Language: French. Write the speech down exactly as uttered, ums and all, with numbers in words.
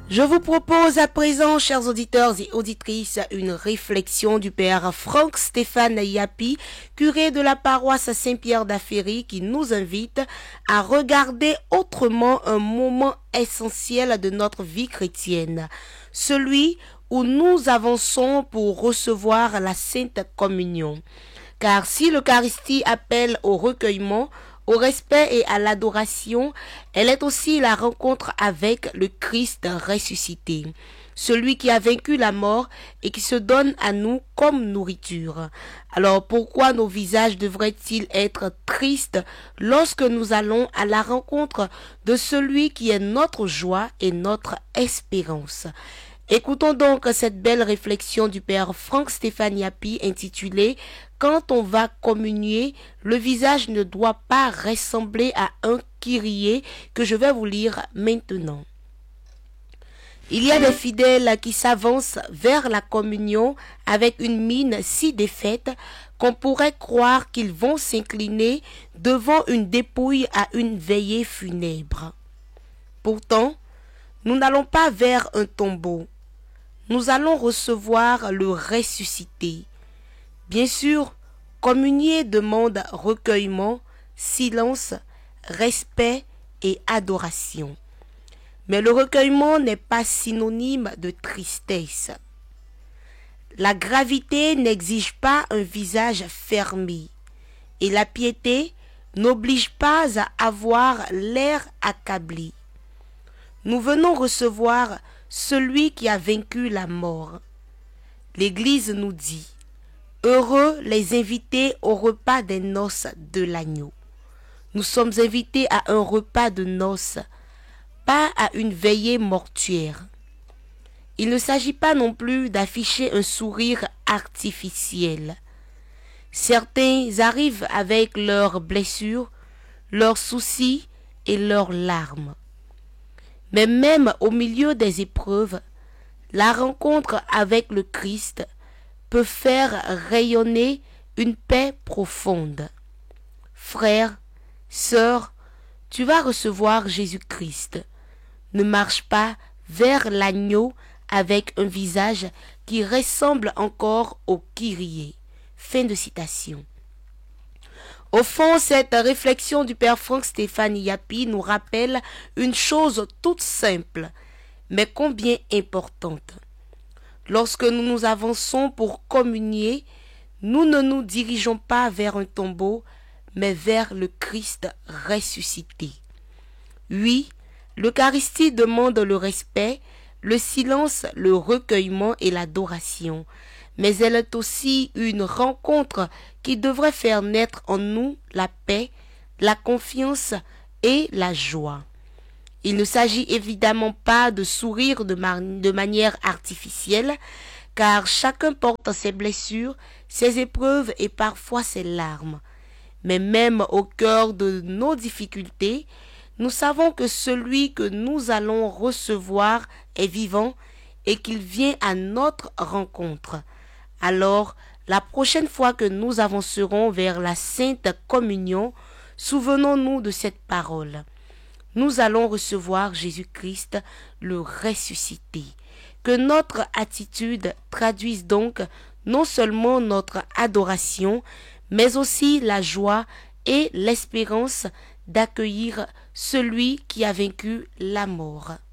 Je vous propose à présent, chers auditeurs et auditrices, une réflexion du père Franck Stéphane Yapi, curé de la paroisse Saint-Pierre d'Afféry, qui nous invite à regarder autrement un moment essentiel de notre vie chrétienne, celui où nous avançons pour recevoir la Sainte Communion. Car si l'Eucharistie appelle au recueillement, au respect et à l'adoration, elle est aussi la rencontre avec le Christ ressuscité, celui qui a vaincu la mort et qui se donne à nous comme nourriture. Alors pourquoi nos visages devraient-ils être tristes lorsque nous allons à la rencontre de celui qui est notre joie et notre espérance? Écoutons donc cette belle réflexion du père Franck Stéphane Yapi intitulée « Quand on va communier, le visage ne doit pas ressembler à un Kyrie » que je vais vous lire maintenant. Il y a des fidèles qui s'avancent vers la communion avec une mine si défaite qu'on pourrait croire qu'ils vont s'incliner devant une dépouille à une veillée funèbre. Pourtant, nous n'allons pas vers un tombeau. Nous allons recevoir le ressuscité. Bien sûr, communier demande recueillement, silence, respect et adoration. Mais le recueillement n'est pas synonyme de tristesse. La gravité n'exige pas un visage fermé et la piété n'oblige pas à avoir l'air accablé. Nous venons recevoir celui qui a vaincu la mort. L'Église nous dit « Heureux les invités au repas des noces de l'agneau ». Nous sommes invités à un repas de noces, pas à une veillée mortuaire. Il ne s'agit pas non plus d'afficher un sourire artificiel. Certains arrivent avec leurs blessures, leurs soucis et leurs larmes. Mais même au milieu des épreuves, la rencontre avec le Christ peut faire rayonner une paix profonde. Frère, sœur, tu vas recevoir Jésus-Christ. Ne marche pas vers l'agneau avec un visage qui ressemble encore au Kyrie. Fin de citation. Au fond, cette réflexion du père Franck Stéphane Yapi nous rappelle une chose toute simple, mais combien importante. Lorsque nous nous avançons pour communier, nous ne nous dirigeons pas vers un tombeau, mais vers le Christ ressuscité. Oui, l'Eucharistie demande le respect, le silence, le recueillement et l'adoration. Mais elle est aussi une rencontre qui devrait faire naître en nous la paix, la confiance et la joie. Il ne s'agit évidemment pas de sourire de, ma de manière artificielle, car chacun porte ses blessures, ses épreuves et parfois ses larmes. Mais même au cœur de nos difficultés, nous savons que celui que nous allons recevoir est vivant et qu'il vient à notre rencontre. Alors, la prochaine fois que nous avancerons vers la Sainte Communion, souvenons-nous de cette parole. Nous allons recevoir Jésus-Christ, le ressuscité. Que notre attitude traduise donc non seulement notre adoration, mais aussi la joie et l'espérance d'accueillir celui qui a vaincu la mort.